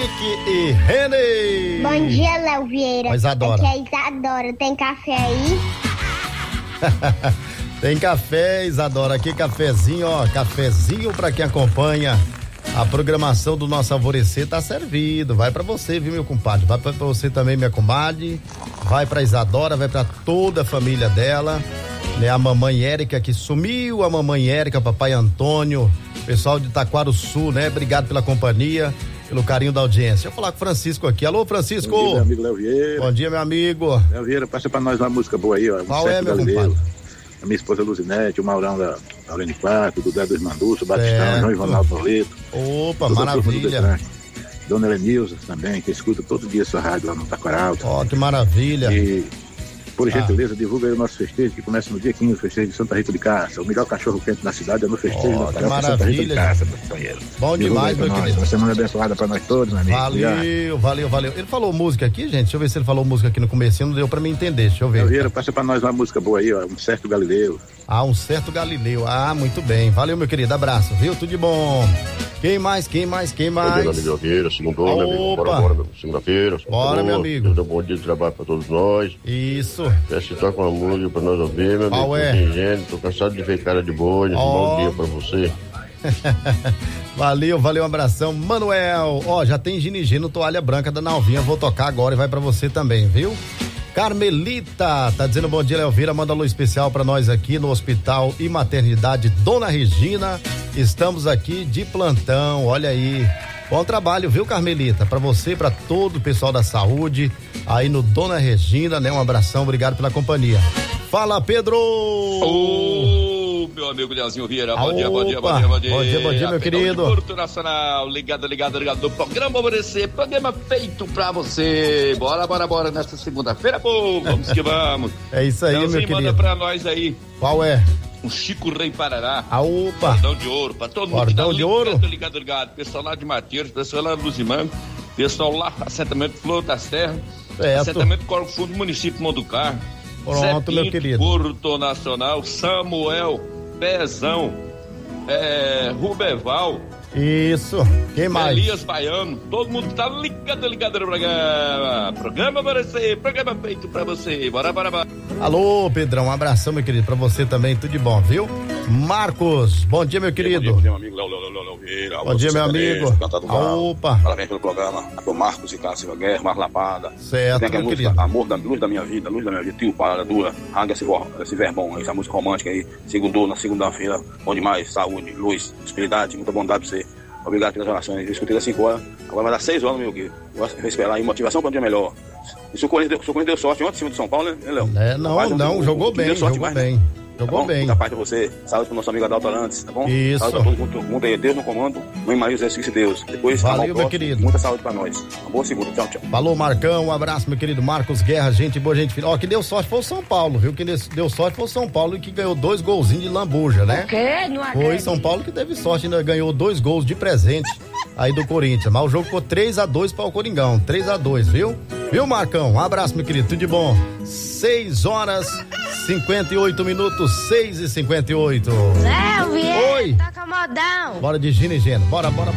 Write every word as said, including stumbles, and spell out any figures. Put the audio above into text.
Kaique e Reni. Bom dia, Léo Vieira. Isadora. Aqui é Isadora. Tem café aí? Tem café, Isadora. Aqui cafezinho, ó. Cafezinho pra quem acompanha a programação do nosso Alvorecer, tá servido. Vai pra você, viu, meu compadre? Vai pra você também, minha comadre. Vai pra Isadora, vai pra toda a família dela. Né, a mamãe Érica que sumiu, a mamãe Érica, papai Antônio, pessoal de Taquaruçu, né? Obrigado pela companhia, pelo carinho da audiência. Deixa eu falar com o Francisco aqui. Alô, Francisco. Bom dia, meu amigo Léo Vieira. Bom dia, meu amigo. Léo Vieira, passa pra nós uma música boa aí, ó. Qual é, meu compadre? A minha esposa Luzinete, o Maurão da Aurene Quatro, do Dé dos Manduço, o Batistão, João Ivanaldo Boleto. Opa, maravilha. Dona Lenilza também, que escuta todo dia sua rádio lá no Taquaralto. Ó, que maravilha. E, por gentileza, ah. divulga aí o nosso festejo, que começa no dia quinze, o festejo de Santa Rita de Cássia. O melhor cachorro quente da cidade é no festejo oh, da Paróquia Santa Rita de Cássia, companheiro. Bom divulga demais, meu querido. Uma semana abençoada pra nós todos, meu amigo. Valeu, Obrigado. valeu, valeu. Ele falou música aqui, gente? Deixa eu ver se ele falou música aqui no comecinho, não deu pra me entender, deixa eu ver. Vieira, passa pra nós uma música boa aí, ó, Um Certo Galileu. Ah, Um Certo Galileu. Ah, muito bem. Valeu, meu querido. Abraço, viu? Tudo de bom. Quem mais? Quem mais? Quem mais? Bom dia, meu amigo Vieira. Segundou, meu amigo. Bora, bora, meu. Segunda-feira. Bora, meu amigo. Um bom dia de trabalho pra todos nós. Isso. Peço que toque uma música pra nós ouvir, meu Qual amigo. é? Tem gente, tô cansado de ver cara de boi. Oh. Bom dia pra você. Valeu, valeu, um abração. Manuel, ó, já tem ginigino, toalha branca da Nalvinha. Vou tocar agora e vai pra você também, viu? Carmelita, tá dizendo bom dia, Léo Vieira, manda alô especial pra nós aqui no Hospital e Maternidade Dona Regina. Estamos aqui de plantão, olha aí. Bom trabalho, viu, Carmelita? Pra você, pra todo o pessoal da saúde aí no Dona Regina, né? Um abração, obrigado pela companhia. Fala, Pedro! Ô, meu amigo Leozinho Vieira, bom dia, bom dia, bom dia, bom dia. Bom dia, bom dia, meu querido. Porto Nacional, ligado, ligado, ligado do programa Alvorecer, programa feito pra você. Bora, bora, bora, nesta segunda-feira, pô, vamos que vamos. É isso aí, Leozinho, meu querido. manda pra nós aí. Qual é? Um Chico Rei Parará. Ah, opa. Cordão de ouro, pra todo mundo. Cordão tá de ligado, ouro? Ligado, ligado, ligado. Pessoal lá de Matias, pessoal lá de Luzimã, pessoal lá, assentamento Flor das Terras, certo. Assentamento Corpo Fundo, município Monducar. Pronto, Zé meu Pinto, querido. Porto Nacional, Samuel, Pezão, é, Rubeval. Isso, quem mais? Elias Baiano, todo mundo que tá ligado, ligado no programa. Programa para você, programa feito pra você. Bora, bora, bora. Alô, Pedrão, um abração, meu querido, pra você também, tudo de bom, viu? Marcos, bom dia, meu querido. Bom dia, meu amigo Léo, Léo, Léo, Léo Vieira. Bom dia, meu amigo. Opa. Parabéns pelo programa. Aqui é o Marcos e Cássio Guerra, Marcos Lapada. Certo, tem meu música, querido. Amor da Luz da Minha Vida, Luz da Minha Vida, Tio Parada Dura, Raga esse, esse verbão, essa música romântica aí, segundou na segunda-feira, bom demais, saúde, luz, prosperidade, muita bondade pra você. Obrigado pelas orações. Eu escutei das cinco horas, agora vai dar seis horas, meu querido. Vou esperar aí, motivação para um dia melhor. E se o Corinthians deu, deu sorte ontem em cima do São Paulo, né, Léo? É, não, Rapaz, não, o, jogou o, bem, sorte jogou demais, bem. Né? Jogou Tá bom? bem. Muita paz pra você. Saúde pro nosso amigo Adalto Arantes, tá bom? Isso. Saúde pra todos junto, junto aí. Deus no comando. Mãe Maria, Zé de Deus. Depois, valeu, meu próximo, querido. Muita saúde pra nós. Uma boa segunda. Tchau, tchau. Falou, Marcão. Um abraço, meu querido Marcos Guerra. Gente boa, gente fina. Ó, que deu sorte foi o São Paulo, viu? Quem deu sorte foi o São Paulo, que ganhou dois golzinhos de lambuja, né? O quê? Não acredito. Foi São Paulo que teve sorte, ainda ganhou dois gols de presente aí do Corinthians. Mas o jogo ficou três a dois para o Coringão. três a dois, viu? Viu, Marcão? Um abraço, meu querido. Tudo de bom. seis horas cinquenta e oito minutos, seis e cinquenta e oito. Léo Vieira, Oi. toca modão. Bora de Gino e Geno. Bora, bora, bora.